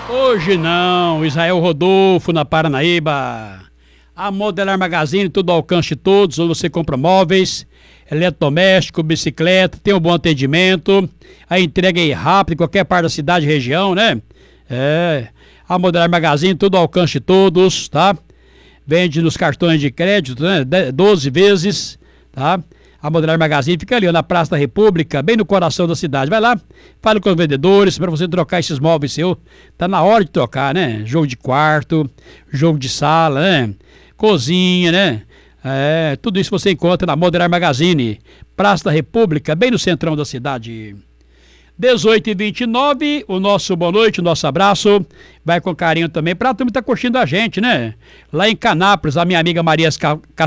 Hoje não, Israel Rodolfo, na Paranaíba. A Modelar Magazine, tudo ao alcance de todos, onde você compra móveis, eletrodoméstico, bicicleta, tem um bom atendimento, a entrega é rápida em qualquer parte da cidade e região, né? A Modelar Magazine, tudo ao alcance de todos, tá? Vende nos cartões de crédito, né? 12 vezes, tá? A Modelar Magazine fica ali, ó, na Praça da República, bem no coração da cidade. Vai lá, fale com os vendedores para você trocar esses móveis seus. Tá na hora de trocar, né? Jogo de quarto, jogo de sala, né? Cozinha, né? Tudo isso você encontra na Modelar Magazine, Praça da República, bem no centrão da cidade. 18h29, o nosso boa noite, o nosso abraço, vai com carinho também pra turma que tá curtindo a gente, né? Lá em Canápolis, a minha amiga Maria